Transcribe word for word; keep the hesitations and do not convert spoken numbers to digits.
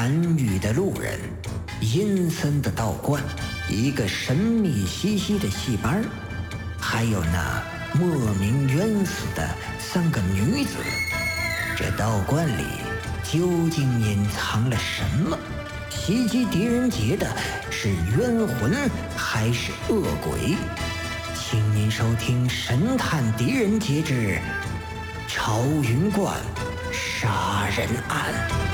散语的路人，阴森的道观，一个神秘兮兮的戏班，还有那莫名冤死的三个女子。这道观里究竟隐藏了什么？袭击狄仁杰的是冤魂还是恶鬼？请您收听《神探狄仁杰之朝云观杀人案》。